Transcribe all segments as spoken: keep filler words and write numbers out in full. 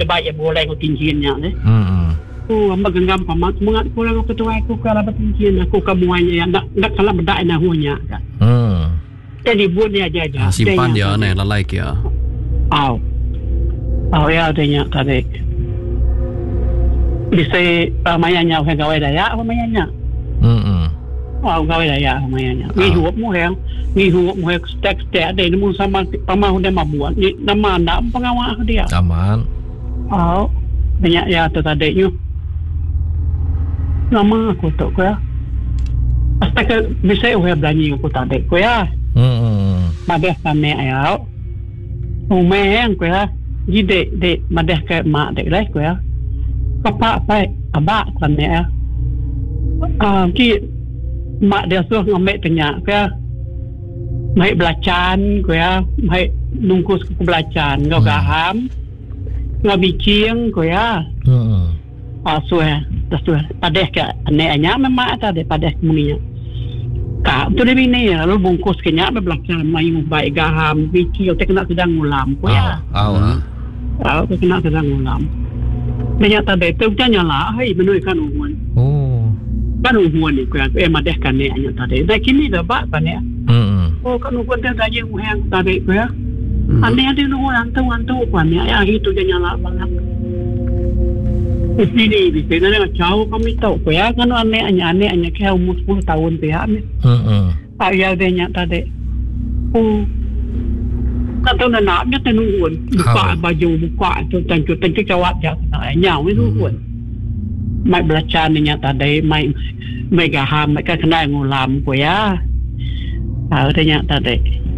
baik ya boleh aku tingginya ni. Hmm. Aku amba genggam pamat semangat aku lang aku tuai aku kalau bertinggian aku kamuanya yang nak nak kalau bedak na hunya kan. Hmm. Jadi buat dia aja aja. Simpan dia ni la like ya. Au. Au ya adanya tadi. Bisa mayanya orang gawe daya apa mayanya. Hmm. Au gawe daya mayanya. Ni huop mu hang. Ni huop mu hang stek stek ada ni sama pamah dia mabuat. Ni nama nak pengawal dia. Aman. Au. Banyak ya tu tadi you. Nama aku tak kau ya. Pasti ke bisa orang berani aku tadi kau ya. Hmm. Madah kami ya. Umeng kau ya. Jadi de madah ke mak dek lah kau ya. Kapa apa abak kami ya. Ah, ki mak dia suruh ngambil tanya kau ya. Mai belacan kau ya. Mai nungkus ke belacan. Kau gaham. Kau bikin kau ya. Hmm. Ah, suah. Suah. Padah ke anaknya memang ada de padah kemudian. Kak, tu dia bini ya, lalu bungkus kenyak berbelakang mayu baik gaham, biki, kita kena sedang ngulam, ko ya. Ah, ah, kita kena sedang ngulam. Banyak tadi tu jangan lah, hai menui kan uhuan. Oh. Kan uhuan ni, ko ya, eh madeh kan ni hanya tadi. Dah kini dah bak kan ya. Hmm. Oh kan uhuan dia dah yang uhuan tadi, ko ya. Ane ada uhuan antu antu kan ya, itu jangan lah banget. Ini bisa nak jauh kami tahu ko ya kan ane anya ane anya ke umur sepuluh tahun tu ya. Hmm. Pak ya dia nya tadi. Oh. Kan tu nak nak dia nungguan. Buka baju buka tu tancu tancu jawab dia nak nyau itu pun. Mai belacan nya tadi mai mai gaham mai kena ngulam ko ya. Ah dia nya tadi.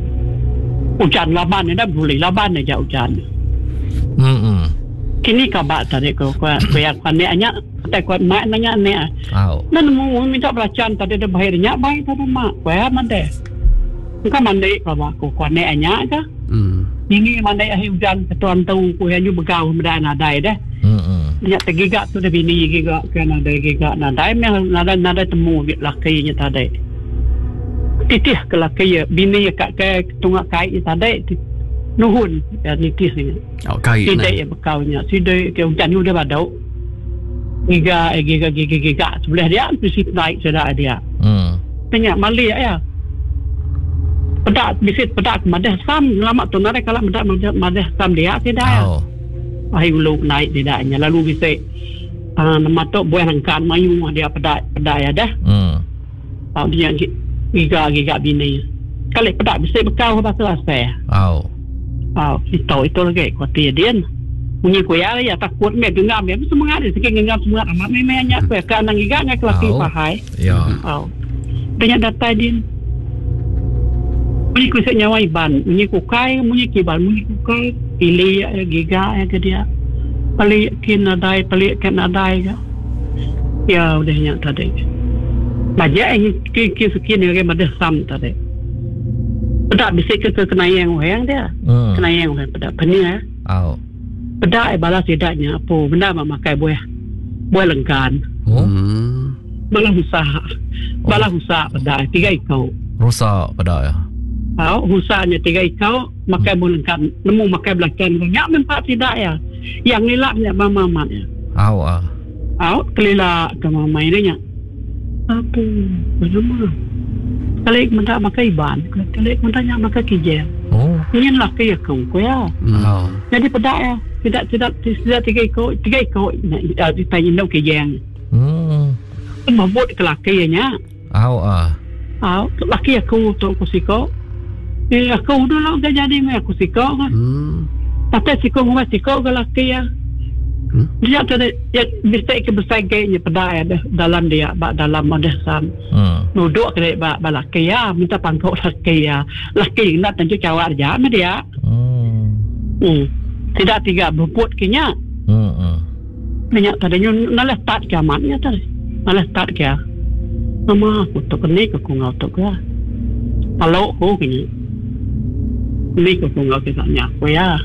Hujan laban ni dah boleh laban aja hujan. Hmm. Kini kabak tadi ko ko yang pandai anya tak kuat mak nanya ne. Au. Nan mu minta belacan tadi dah bahirnya baik tadi mak. Ko ya mande. Engkau mande kalau ko ko ne anya ka. Hmm. Ini mande ahi hujan ketuan tu ko yang begau medan adai dah. Hmm. Nya tegigak tu dah bini gigak kan ada gigak nadai meh nada nada temu lakinya tadi. Titih ke laki ya bini ya kak ke tungak kai tadi. Nuhun ya nitis ni. Oh kai. Sidai ya bekaunya. Sidai ke hujan ni udah badau. Giga eh giga giga giga sebelah dia mesti naik sudah dia. Hmm. Tanya Mali ya. Pedak bisit pedak madah sam lama tu nare kalau pedak madah sam dia tidak ya. Oh. Ai ulu naik tidaknya lalu bisit ah nama tu buah angkat mayu dia pedak pedak ya dah. Hmm. Oh dia giga giga bini. Kalau pedak bisit bekau apa selesai. Au. Ah, itu itu lagi kuatir dia. Bunyi kuya ya takut me genggam ya semangat dia sikit genggam semangat amat me me nya kuya kan nang giga nya kelaki pahai. Ya. Oh. Banyak data dia. Bunyi kuya nyawa iban, bunyi kukai, bunyi kiban, bunyi kukai, pilih ya giga ya ke dia. Pelik kin adai, pelik kan adai ya. Ya udah nya tadi. Banyak ini kis sekian yang ada sam tadi. Pedak bisik ke kenayang orang dia. Hmm. Kenayang orang pedak pening ya. Au. Pedak balas tidaknya apa benda memakai buah buah lengkan. Oh. Hmm. Balas usaha. Balas usaha pedak tiga ikau. Rosak pada ya. Au usahanya tiga ikau makai buah lengkan. Nemu makai belakang banyak memang tidak ya. Yang nilaknya mama ya. Au ah. Au kelila ke mama ini nya. Apa? Bagaimana? Kalik mendak makai ban, kalik mendaknya makai kijel. Oh. Ini lah kaya kau ya. Au. Jadi pedak ya. Tidak tidak tidak tiga ikut tiga ikut ditanya nak kijel. Hmm. Membuat kelakiannya. Au ah. Au laki aku tu aku siko. Eh aku dulu dah jadi me aku siko kan. Hmm. Tapi siko gua siko ke laki ya. Dia tadi ya bisa ke bersaingnya pedak ya dalam dia dalam modern. Hmm. Nuduk ke ba laki ya minta pangkau laki ya. Laki nak tunjuk jawab aja sama dia. Hmm. Hmm. Tidak tiga berbuat kenya. Hmm. Hmm. Banyak tadi nalah start kiamatnya tadi. Nalah start kia. Mama aku tu kenik aku ngau tu ke. Kalau aku kini. Ni aku ngau ke tanya aku ya.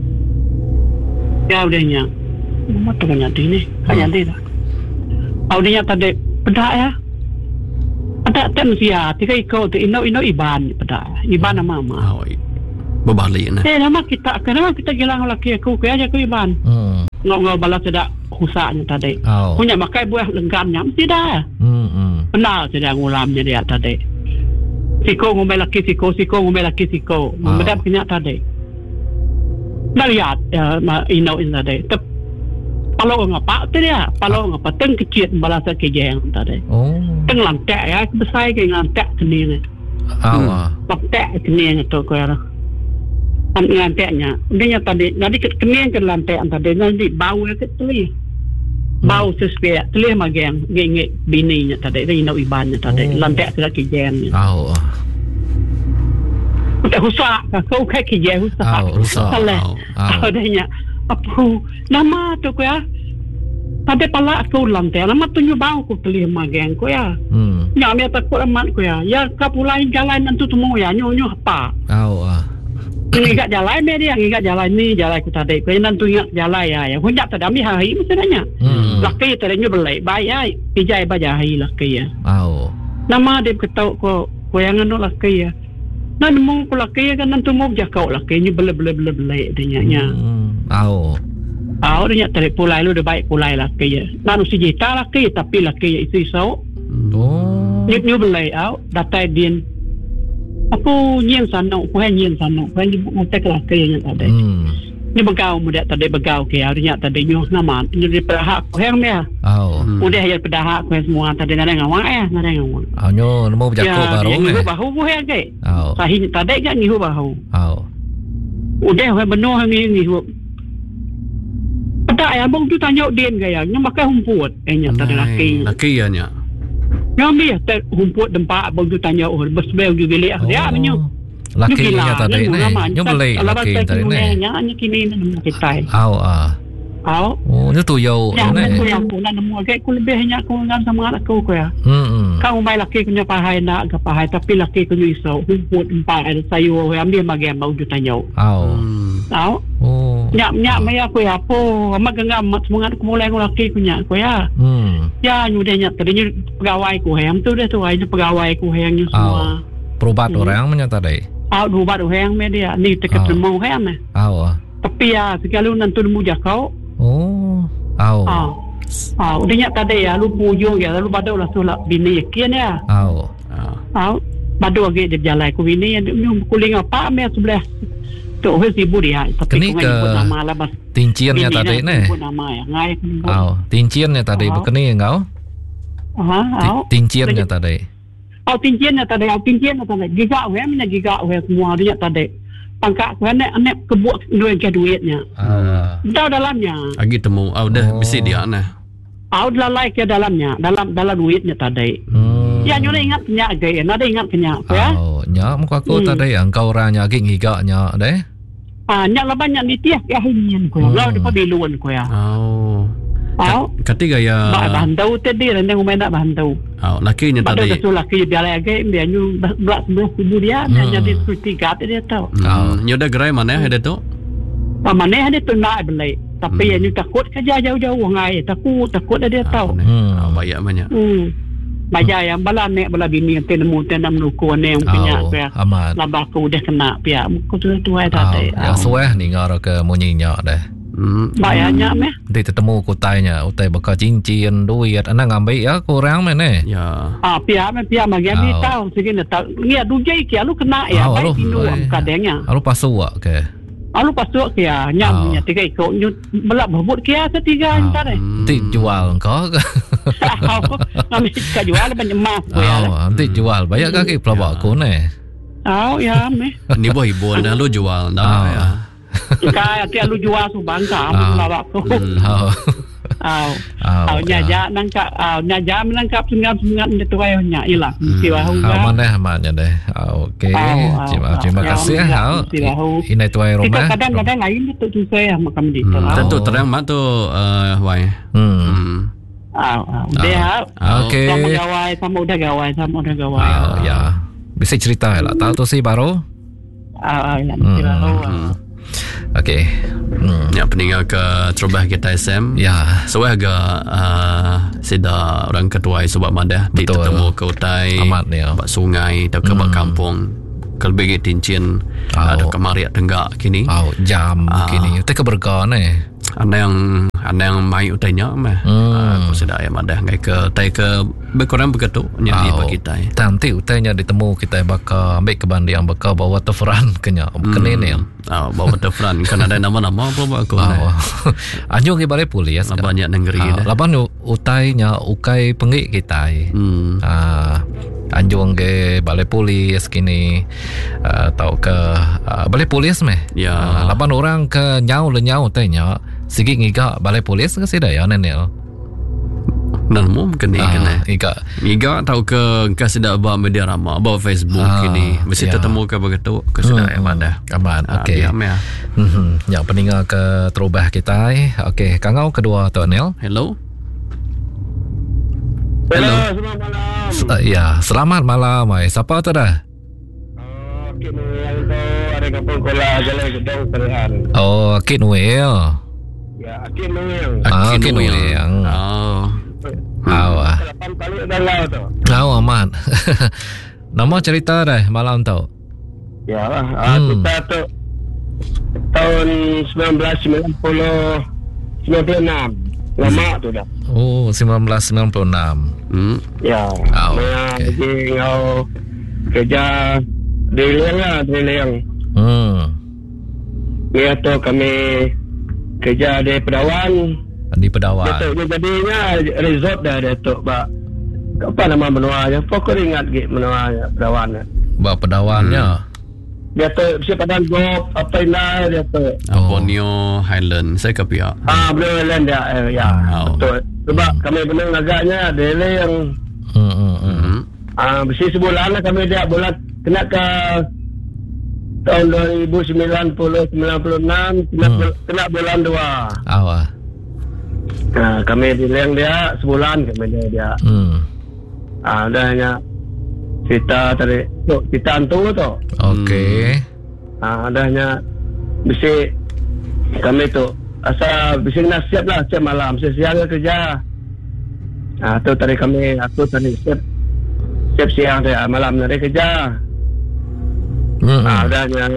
Ya udahnya. Mama tu banyak ni. Banyak ni dah. Audenya tadi pedak ya. Pedak tak mesti ya. Tiga ikut tu ino ino iban pedak. Iban nama mama. Oh. Berbalik nah. Eh nama kita kenapa kita gilang laki aku ke aja aku iban. Hmm. ngau-ngau balas tidak husaknya tadi. Oh. Punya makai buah lenggamnya mesti dah. Hmm. Hmm. Benar saja ngulamnya dia tadi. Siko ngomel laki siko, siko ngomel laki siko. Ngomel kenyak tadi. Nak lihat ya, ino in tadi. Tep, palau ngapa tu dia? Palau ngapa? Teng kecil balas kejeng tadi. Oh. Teng lantek ya, besar ke lantek kini ni. Oh. Lantek kini ni tu kau ada. Lanteknya, dia tadi, nanti kini ke lantek tadi, nanti bau ke tuli. Bau sesuai, tuli mageng, gengit bininya tadi, dia ino ibannya tadi. Lantek sudah kejeng. Oh. Tak husak, kau kai kejeng husak. Oh, husak. Salah. Oh, dia apa? Nama tu kau ya? Tadi pala aku lantai, nama tu nyu bau aku teli mageng kau ya. Hmm. Nyamia takut amat kau ya. Ya kapulain jalan nanti semua ya, nyu nyu apa? Oh. Ah. Ingat jalan ni dia, ingat jalan ni jalan aku tadi. Kau nanti ingat jalan ya. Ya, hendak tadi ambil hari misalnya. Hmm. Laki tadi nyu belai, baik pijai baja hari laki ya. Oh. Nama dia ketau kau, kau yang anu laki ya. Nah, nemu ku laki kan nanti mau jakau laki nyu belai belai belai belai dia nya. Oh. Ah, dia tadi pulai lu dah baik pulai laki ya. Nanu si jita laki tapi laki ya isi so. Oh. Nyu nyu belai au, datai din. Aku nyen sanok, aku nyen sanok, aku nyen mutek laki yang tadi. Hmm. Ni begau muda tadi begau ke dia tadi nyu nama, nyu di perahak aku hang dia. Oh. Udah ya perahak aku semua tadi nada ngawang eh, nada ngawang. Oh, nyo nemu berjakuk baru ni. Ya, bahu aku hang ke. Oh. Sahih tadi kan nyu bahu. Oh. Udah aku benuh ni ni. Tak ya, bang tu tanya dia gaya, nya makai humput, eh nya tadi laki. Laki ya nya. Nyami tak humput dempak bang tu tanya oh besbel juga lihat dia menyu. Laki nya tadi ni. Nyo boleh laki tadi ni. Nya nya kini ni kita. Oh ah. Oh. Oh, nyo tu yo Ya, ni. aku yang aku nak nemu ke aku lebih nya aku ngam sama anak aku ko ya. Hmm. Kau mai laki punya pahai nak ke pahai tapi laki ku iso humput empat ada sayur ambil magam bang tu tanya. Oh. Tahu? Oh. Nyak nyak mai aku ya apa mak ngam semangat aku mulai aku laki ku nyak ko ya. Hmm. Ya, nyu dia nyak tadi nyu pegawai ku hem tu dia tu ai pegawai ku hem nyu semua. Perubat orang menyata tadi. Ah, perubat orang media ni dekat rumah hem eh. Oh. Tapi ya sekali nanti mu jakau. Oh. Oh. Ah. Ah, udah nyak tadi ya lu pujo ya lu badu lah sulak bini kian ya. Oh. Ah. Badu lagi dia jalan ku bini nyu kuling apa me sebelah. Tu he sibuk dia tapi ku nyebut nama lah bas. Tinciannya tadi ni. Nyebut nama ya. Ngai. Oh, tinciannya tadi begini engkau? Aha, oh. Tinciannya tadi. Oh, tinciannya tadi, oh tinciannya tadi. Giga we mina giga we semua dia tadi. Pangkat ku nek nek kebuk duit ke duitnya. Ah. Tahu dalamnya. Lagi temu, ah dah bisi dia nah. Ah lalai ke dalamnya, dalam dalam duitnya tadi. Hmm. Ya nyonya ingat kenyak ke, nada ingat kenyak ya. Oh, nyak muka aku tadi engkau orangnya gig giga nyak deh. Ah, nyak lah banyak ni tiap ke akhirnya ku. Lah depa biluan ku ya. Oh. Oh. Ketiga ya. Ba bantu tadi lah nang main nak bantu. Oh, laki nya tadi. Pada tu laki dia lagi dia nyu belas belas ribu dia, dia jadi tiga dia tahu. Oh, nyo dah gerai mana ada tu? Pa mana ada tu nak beli. Tapi yang nyu takut kerja jauh-jauh ngai, takut takut dia tahu. Hmm, banyak banyak. Hmm. Baja yang bala nek bala bini yang temu tena menuku ne yang punya ya. Amat. Labah ku udah kena pia. Ku tu tu ai tadi. Ya sueh ni ngaro ke munyinya deh. Hmm. Bayarnya meh. Di ketemu kutainya, utai bakal cincin, duit, anak ngambil ya kurang mana? Ya. Ah pia meh pia magi ni tahu segini tahu. Ni adu jai ki alu kena ya. Baik tinu am kadangnya. Alu pasua ke. Alu pasuk kia nyamnya tiga ikut nyut belak berbut kia setiga entar eh. Nanti jual engkau ke? Kami ka jual banyak emas ko ya. Oh, nanti jual banyak kaki pelabak aku ni. Oh ya meh. Ni boh ibu dah lu jual dah ya. Kaya kia lu jual su bangka am pelabak ko. Oh. Aw. Aw nyaja nangkap aw nyaja menangkap sungat-sungat itu ayahnya ilah. Siwa huga. Aman deh amannya deh. Okey. Terima terima kasih hal. Ini tuai rumah. Kadang-kadang lain itu tu saya makam di. Tentu terang mak tu wai. Hmm. Aw aw. Dia. Okey. Sama gawai sama udah gawai sama udah gawai. Oh ya. Bisa cerita lah. Tahu tu sih baru. Aw ya baru. Okey. Hmm. Yang peninggal ke terubah kita S M. Ya. So agak uh, sida orang ketua sebab madah di ketemu ke utai. Amat ni. Bak sungai atau ke bak kampung. Kelebih tincin ada kemari tenggak kini. Oh, jam uh, kini. Te keberkah ni. Ada yang ada yang mai utainya mah. Hmm. Aku sudah ayam ada ngai ke tai ke berkurang begitu nyanyi bagi kita. Nanti utainya ditemu kita bakal ambil ke bandi yang bakal bawa waterfront kenya. Kene ni. Ah, bawa waterfront kan ada nama-nama apa aku. Oh. Anjo ke balai puli ya. Banyak negeri dah. Laban utainya ukai pengik kita. Hmm. Ah, anjung ke balai polis kini uh, tau ke uh, balai polis meh. Ya. Uh, laban orang ke nyau le nyau tanya sigi ngiga balai polis ke sida ya nenel. Dan mungkin ni kena. Iga. Iga tahu ke ke sida ba media rama, ba Facebook ah, ini. Mesti ya. Ketemu ke begitu ke sida hmm, yang ada. Aman. Okey. Ah, ya. Hmm. Ya peninggal ke terubah kita. Okey, kangau kedua tu Nel. Hello. Hello, selamat malam. S- ya, selamat malam. Ay. Siapa tu dah? Oh, Kit Noel tu ada kampung kola jalan gedong Serian. Oh, Kit Noel. Ya, Kit Noel. Ah, Kit Noel. Oh. Oh. Lapan kali dah lau tu. Oh, aman. Nama cerita dah malam tu. Ya, ah, hmm. kita tu tahun sembilan belas sembilan puluh enam. Lama tu dah. Oh, sembilan belas sembilan puluh enam. Hmm. Ya. Oh, okay. Jadi ngau kerja drilling lah, drilling. Hmm. Dia tu kami kerja di Pedawan. Di Pedawan. Dia tu dia jadinya resort dah dia tu. Ba, apa nama menuanya? Pokok ingat ke menuanya Pedawan. Ba Pedawannya. Hmm. Dia tu siapa dan Gop apa ina dia tu. Oh. Borneo Highland saya ke pihak. Ah, Borneo Highland dia eh, ya. Oh. Betul. Sebab hmm. kami benar agaknya dele yang hmm hmm. hmm. Ah, bersih sebulan lah kami dia bulan kena ke tahun dua ribu sembilan puluh sembilan puluh enam kena, hmm. kena bulan dua. Awak. Nah, kami dileng dia sebulan kami dia dia. Hmm. Ah, adanya cerita tadi tu kita antu tu. Okey. Ah, adanya besi kami tu asal besi nak siap lah siap malam siang kerja. Ah, tu tadi kami aku tadi siap siap siang dia malam dari kerja. Hmm. Ah, adanya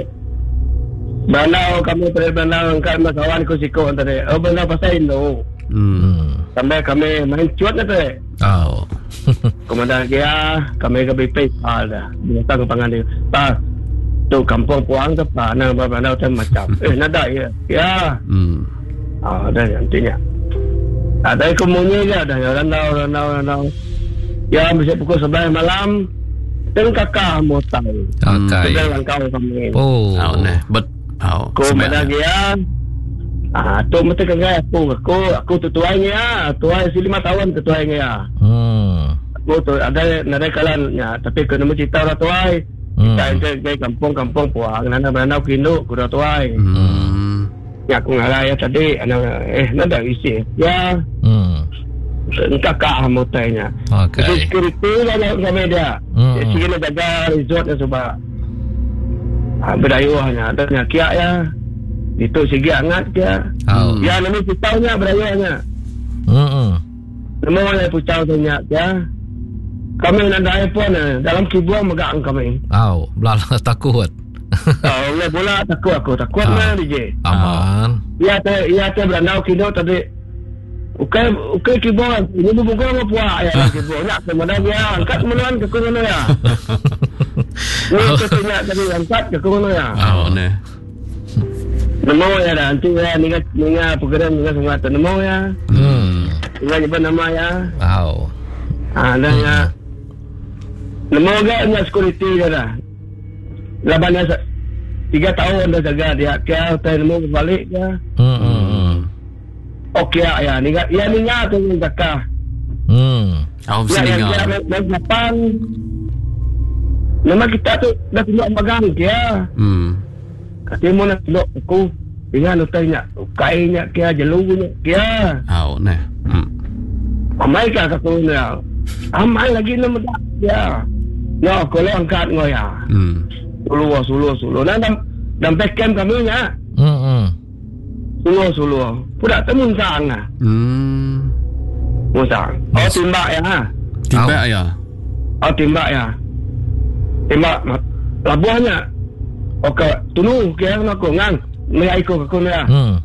Banau kami pada Banau angkat kawan ku siko tadi. Oh, Banau pasal Indo. Hmm. Sampai kami main cuat tu. Oh. Komandan dia kami ke B P ah dah datang ke pangan dia pa tu kampung puang ke pa na ba na macam eh nada ya ya hmm ah dah nantinya ada komunnya dia dah randau randau randau ya bisa pukul sebelas malam dan kakak mau tahu okay sudah langkau kami oh oh nah but oh komandan dia ah tu mesti kagak aku aku aku tutuainya tuai si lima tahun tutuainya hmm aku tu ada nada kalannya tapi kena cerita orang tuai kita hmm. ke kampung-kampung puang nana beranau kindu kuda tuai hmm. ya aku ngalah ya tadi anak eh nada isi ya hmm. entah kah mutainya okay itu security lah sama dia hmm. dia sini jaga resort ya sebab ah, berdayuhnya adanya kia ya itu segi hangat dia oh. ya nama putaunya berdayuhnya hmm. nama oleh putau tanya ya kami nak ada pun dalam kibuang megang kami. Oh, belala takut. Oh, boleh bola takut aku takut mana D J. Aman. Ya te ya te berandau kino tadi. Okey okey kibuang ini bukan apa puak ya kibuang nak kemudian dia angkat menuan ke kono ya. Ni kita nak tadi angkat ke kono ya. Oh ne. Nemo ya nanti ya ni ni program ni semua tu nemo ya. Hmm. Ingat apa nama ya? Oh. Ah, dah ya. Nemo agaknya security dia dah. Labannya tiga tahun dah jaga dia. Kaya saya nemo balik dia. Hmm. hmm. Okey ya, ni ya ni ngah tu ni jaga. Hmm. Oh, sini ngah. Ya, ya, depan. Nama kita tu dah tunjuk magang dia. Hmm. Katanya nak tunjuk aku. Dengan utanya, kainnya kia jelunya kia. Oh, nah. Hmm. Amai kah aku ni. Amai lagi nama dia. No, kalau angkat ngoya. Hmm. Sulu, sulu, sulu. Nah, dalam dalam backhand kami nya. Hmm. hmm. Sulu, sulu. Pudak temun sang ah. Hmm. Musang. Oh, timbak ya. Timbak ya. Oh, timbak ya. Timbak labuhnya. Okey, tunu kira nak ko ngang. Mai iko ko na. Hmm.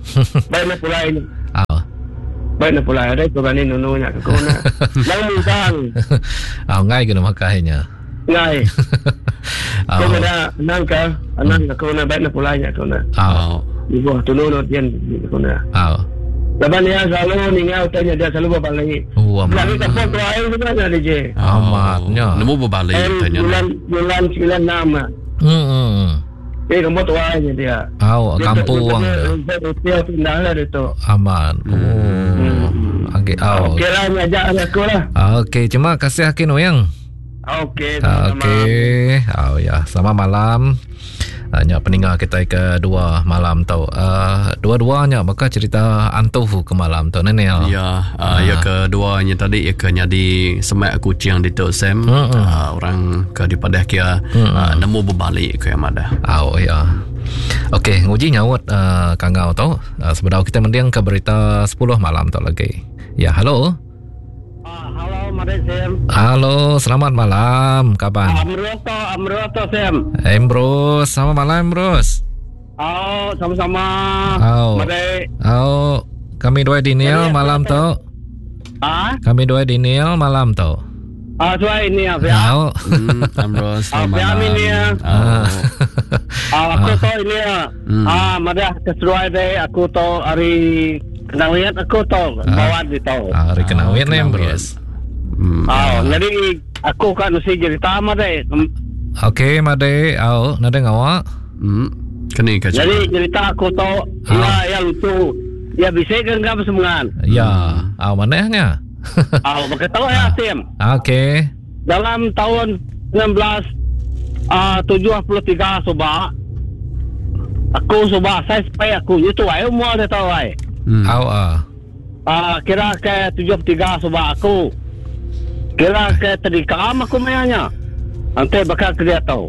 baik nak pulai ni. Aw. Baik nak pulai ada kau ni nunu nak kau nak. Lang sang. Aw ngai ke nama kahnya. Ngai. Kau ada nangka, anak kau nak baik nak pulai nak kau nak. Aw. Ibu tu nunu dia kau nak. Aw. Laban dia selalu ningau tanya dia selalu berbalik. Oh, amat. Lalu kapal tu air sebenarnya dia je. Amatnya. Nemu berbalik tanya. Bulan bulan sembilan enam. Hmm. Eh, kamu tu airnya dia. Aw, kampung. Dia pindah lah dia tu. Aman. Oh. Okey, aw. Okey lah, ajak aku lah. Okey, terima kasih Hakin Oyang. Okey, sama-sama. Okey. Aw ya, selamat malam. Hanya peninggal kita kedua malam tau. Uh, dua-duanya maka cerita antuh ke malam tu Nenel. Ya, uh, ya keduanya tadi ya ke nyadi semak kucing di tu Sam. Hmm. Uh, orang ke di padah kia hmm. uh, nemu berbalik ke yang ada. Oh ya. Okey, nguji nyawut uh, kangau tau. Uh, sebelum kita mendiang ke berita sepuluh malam tu lagi. Ya, halo. Ah, halo Mari Sam. Halo, selamat malam. Kapan? Amroto, Amroto Sam. Embros, selamat malam Bros. Oh, sama-sama. Oh. Mari. Oh, kami dua di Nil malam tu. Ah? Kami dua di Nil malam tu. Ah, suai ini ya. Oh. Hmm, Amros, selamat malam. ini ya. Oh. Ah, aku tu ini ya. Ah, mari kesuai deh aku tu hari kenawiyat aku tu bawa di tu. Ah, hari kenawiyat ni Bros. Hmm. Oh, jadi aku kan mesti cerita mari. Okey, mari. Oh, nada ngawak. Hmm. Kini kaca. Jadi cerita aku tu ya ya lucu. Ya bisa genggam semangat. Ya, ah manehnya. Ah, berkata ya Tim. Okey. Dalam tahun seribu sembilan ratus tujuh puluh tiga soba aku soba saya supaya aku itu ayo mau dia tahu ai. Hmm. Au ah. Ah, kira ke tujuh puluh tiga soba aku. Kira ke tadi kam aku mainnya. Nanti bakal dia tahu.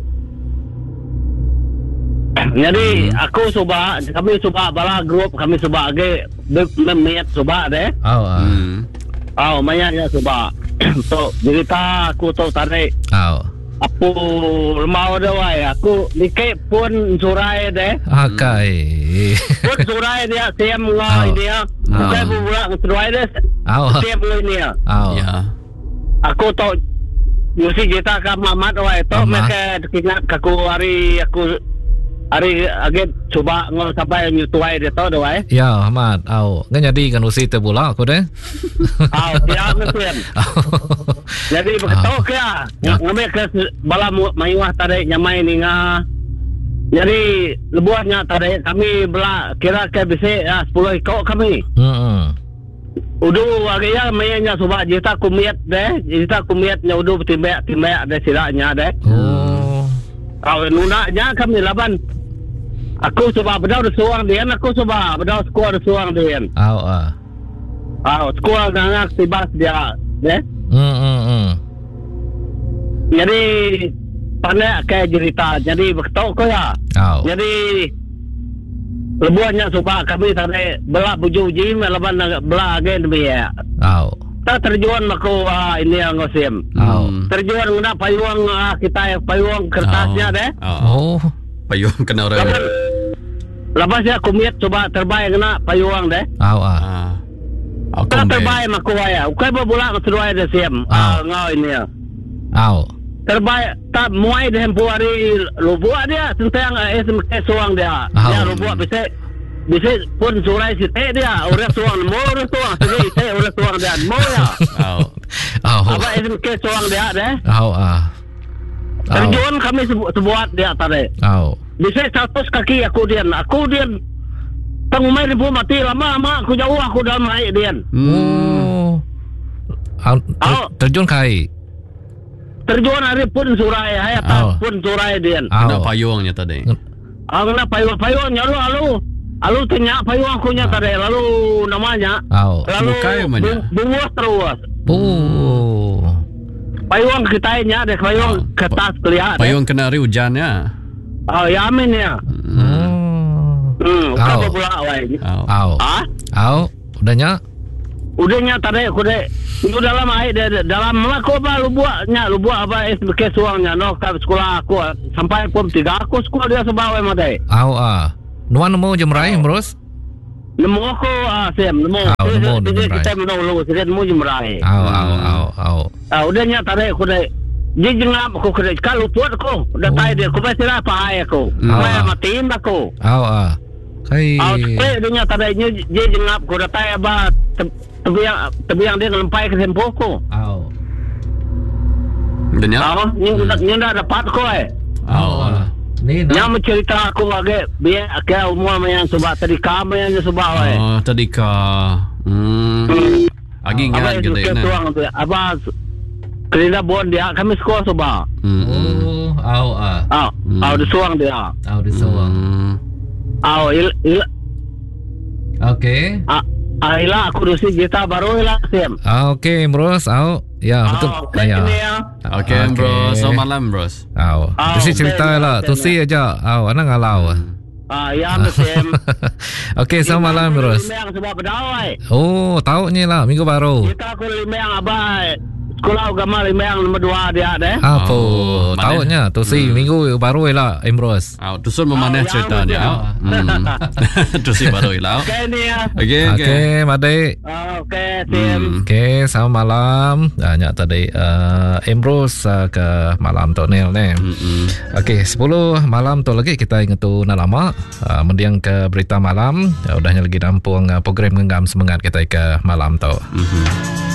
Jadi hmm. aku soba, kami soba bala grup, kami soba age memet soba deh. Au ah. Hmm. Au mainnya soba. So, cerita aku tu tarik. Au. Aku mau dah wai. Aku nikah pun surai deh. Akai. Pun surai dia siam ngai dia. Bukan bulan surai deh. Siam ngai dia. Au. Ya. Aku tu mesti cerita ke Mamat wai. Tu mereka ingat aku hari aku hari agak cuba ngol sampai nyutuai dia tahu dah wai. Ya, Ahmad. Au. Ngan jadi kan usi terbula aku deh. Au, dia mesti. Jadi begitu ke ya. Ngambil ke bala mayuah tarik nyamai ni ngah. Jadi lebuahnya tarik kami bela kira ke bisa ya, sepuluh ekor kami. Hmm. Udu agaknya mainnya sebab jita kumiat deh. Jita kumiatnya udu timbak timbak deh silaknya deh. Oh. Kalau nunaknya kami laban. Aku sebab bedau suang dia, aku sebab bedau skuad suang dia. Au ah. Au skuad ngak tibas dia deh. Hmm hmm hmm. Jadi pandai kayak cerita. Jadi betul ko ya. Au. Jadi lebuahnya sebab kami tadi belak buju-buji melaban belak agen biaya. Au. Tak terjuan aku uh, ini yang ngosim. Au. Terjuan guna payung uh, kita payung kertasnya deh. Oh. Payung kena orang. Lepas ya kumiat coba terbaik kena payung deh. Au ah. Tak terbaik mak kuaya. Ukai berbulan keseruai deh siam. Ah ngau ini ya. Au. Terbaik tak muai deh hari lubuak dia tentang S M K suang dia. Ya lubuak bisa bisa pun surai si teh dia. Orang suang mau orang suang sini teh orang suang dia mau ya. Au. Au. Apa S M K suang dia deh. Au ah. Terjun kami sebuat dia tadi. Au. Bisa seratus kaki aku dian. Aku dian. Tangumai ribu mati lama-lama aku jauh aku dah naik dian. Oh. Au. Terjun kai. Terjun hari pun surai. Hai apa pun surai dian. Kena payungnya tadi. Ah kena payung payungnya lalu lalu. Lalu tanya payung aku nya tadi. Lalu namanya. Au. Lalu buas terus. Oh. Payung kita nya deh payung kertas kelihatan. Payung kena hari hujannya. Oh ya amin ya. Hmm. Hmm. Kau pula awal. Au. Ah? Au. Udahnya? Udahnya tadi aku deh. Itu dalam air dalam aku apa lu buatnya lu buat apa S B K suangnya no ke sekolah aku sampai pom tiga aku sekolah dia sebawa mah deh. Au ah. Nuan mau jemrai Bros? nemu aku ah Sam nemu. Au nemu nemu. Kita menolong kita nemu jemrai. Au au au au. Ah udahnya tarik aku dah. Dia jengap aku kena kalau tuat aku. Udah tahu dia aku pasti lah pahai aku. Mai matiin aku. Au ah. Kai. Au sekali dia tariknya dia jengap aku dah tahu apa tebiang tebiang dia ngelempai ke tempo aku. Au. Danya? Au, ni ni dah dapat aku eh. Au. Ni nak. Yang mencerita aku lagi biar ke umur yang sebab tadi kami yang sebab eh. Oh, tadi ka. Hmm. Lagi ingat gitu ya. Apa kerana bon dia kami sekolah sebab. Oh, au ah. Au, au disuang dia. Au disuang. Au il il. Okey. Ah, ila aku rusi kita baru ila Sam. Ah, okey, Bros. Au. Ya, betul. Ya. Okey, Bros. Selamat malam, Bros. Au. Tusi cerita lah. Tusi aja. Au, ana ngalau. Ah, ya, Sam. Okey, selamat malam, Bros. Limang sebab berdawai. Oh, tahu ni lah minggu baru. Kita aku limang abah. Sekolah agama limang nombor dua dia deh. Apa? Oh, Tahunya tu si minggu baru lah, Bros. Ah, tu sun memanah ceritanya. Tu si baru lah. Okey ni ya. Okey, okey. Okey, Madai. Okey, Sam. Okey, selamat malam. Banyak tadi uh, Bros uh, ke malam tu Nel ni. Okey, sepuluh malam tu lagi kita ingat tu nak lama. Uh, mendiang ke berita malam. Uh, udahnya lagi nampung uh, program genggam semangat kita ke malam tu.